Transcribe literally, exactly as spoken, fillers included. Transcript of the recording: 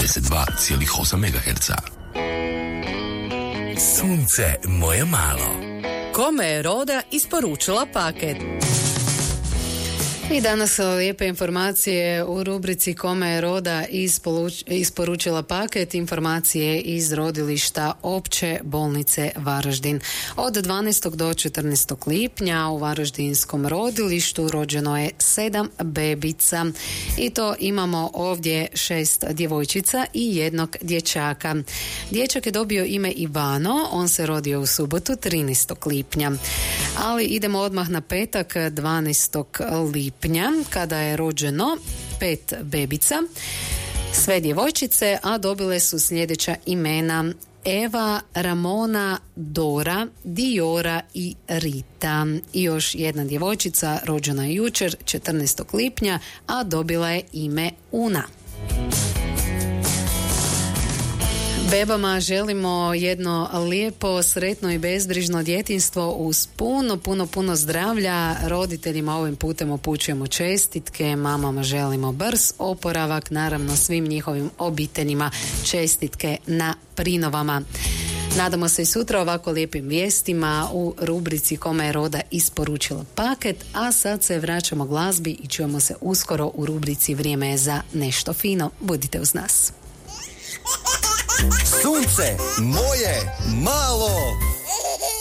devedeset dva zarez osam megaherca. Sunce moje malo. Kome je Roda isporučila paket? I danas lijepe informacije u rubrici Kome je Roda isporučila paket, informacije iz rodilišta Opće bolnice Varaždin. Od dvanaestog do četrnaestog lipnja u Varaždinskom rodilištu rođeno je sedam bebica i to imamo ovdje šest djevojčica i jednog dječaka. Dječak je dobio ime Ivano, on se rodio u subotu trinaestog lipnja. Ali idemo odmah na petak dvanaestog lipnja kada je rođeno pet bebica, sve djevojčice, a dobile su sljedeća imena: Eva, Ramona, Dora, Diora i Rita. I još jedna djevojčica rođena je jučer četrnaestog lipnja, a dobila je ime Una. Bebama želimo jedno lijepo, sretno i bezbrižno djetinjstvo uz puno, puno, puno zdravlja. Roditeljima ovim putem upućujemo čestitke, mamama želimo brz oporavak, naravno svim njihovim obiteljima čestitke na prinovama. Nadamo se i sutra ovako lijepim vijestima u rubrici Kome je Roda isporučila paket, a sad se vraćamo glazbi i čujemo se uskoro u rubrici Vrijeme je za nešto fino. Budite uz nas. Sunce moje malo.